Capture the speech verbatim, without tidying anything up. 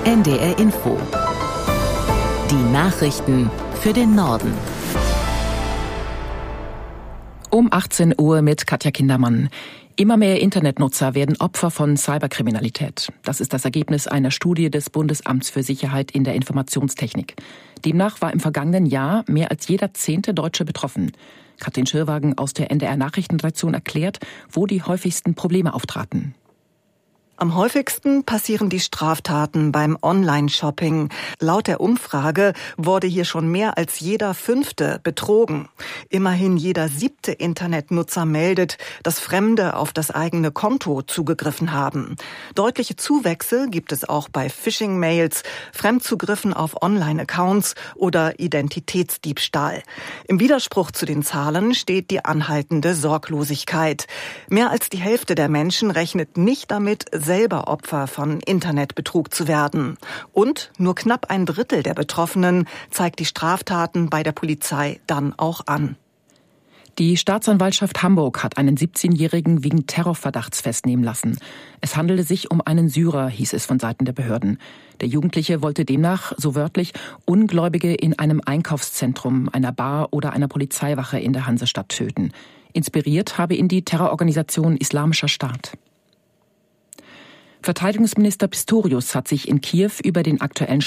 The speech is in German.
N D R Info. Die Nachrichten für den Norden. Um achtzehn Uhr mit Katja Kindermann. Immer mehr Internetnutzer werden Opfer von Cyberkriminalität. Das ist das Ergebnis einer Studie des Bundesamts für Sicherheit in der Informationstechnik. Demnach war im vergangenen Jahr mehr als jeder zehnte Deutsche betroffen. Katrin Schirwagen aus der N D R-Nachrichtenredaktion erklärt, wo die häufigsten Probleme auftraten. Am häufigsten passieren die Straftaten beim Online-Shopping. Laut der Umfrage wurde hier schon mehr als jeder Fünfte betrogen. Immerhin jeder siebte Internetnutzer meldet, dass Fremde auf das eigene Konto zugegriffen haben. Deutliche Zuwächse gibt es auch bei Phishing-Mails, Fremdzugriffen auf Online-Accounts oder Identitätsdiebstahl. Im Widerspruch zu den Zahlen steht die anhaltende Sorglosigkeit. Mehr als die Hälfte der Menschen rechnet nicht damit, selber Opfer von Internetbetrug zu werden. Und nur knapp ein Drittel der Betroffenen zeigt die Straftaten bei der Polizei dann auch an. Die Staatsanwaltschaft Hamburg hat einen siebzehnjährigen wegen Terrorverdachts festnehmen lassen. Es handelte sich um einen Syrer, hieß es von Seiten der Behörden. Der Jugendliche wollte demnach, so wörtlich, Ungläubige in einem Einkaufszentrum, einer Bar oder einer Polizeiwache in der Hansestadt töten. Inspiriert habe ihn die Terrororganisation Islamischer Staat. Verteidigungsminister Pistorius hat sich in Kiew über den aktuellen